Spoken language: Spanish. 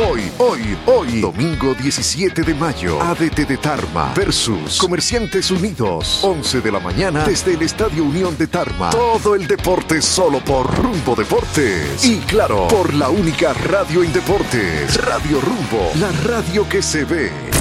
Hoy, domingo 17 de mayo, ADT de Tarma versus Comerciantes Unidos, 11 de la mañana desde el Estadio Unión de Tarma. Todo el deporte solo por Rumbo Deportes. Y claro, por la única radio en deportes, Radio Rumbo, la radio que se ve.